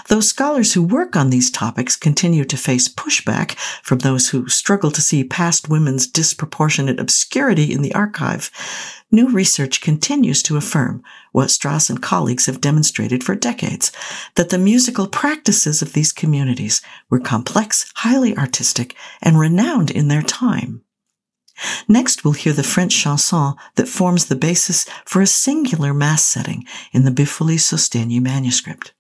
Though scholars who work on these topics continue to face pushback from those who struggle to see past women's disproportionate obscurity in the archive, new research continues to affirm what Strauss and colleagues have demonstrated for decades, that the musical practices of these communities were complex, highly artistic, and renowned in their time. Next, we'll hear the French chanson that forms the basis for a singular mass setting in the Bifoli Sostegni manuscript.